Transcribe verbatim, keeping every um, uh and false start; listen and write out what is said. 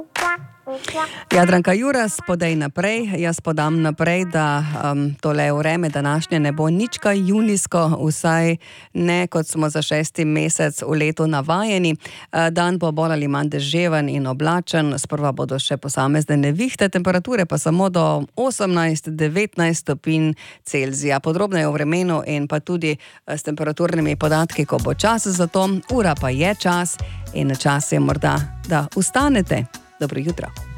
Jadranka Juras, podaj naprej. Jaz podam naprej, da um, tole vreme današnje ne bo nič kaj junijsko, vsaj ne kot smo za šesti mesec v letu navajeni. Dan bo bolj ali manj deževen in oblačen, sprva bodo še posamezne nevihte, temperature pa samo do osemnajst do devetnajst stopinj Celzija. Podrobneje o vremenu in pa tudi s temperaturnimi podatki, ko bo čas za to, ura pa je čas in čas je morda, da vstanete. Dobro jutro.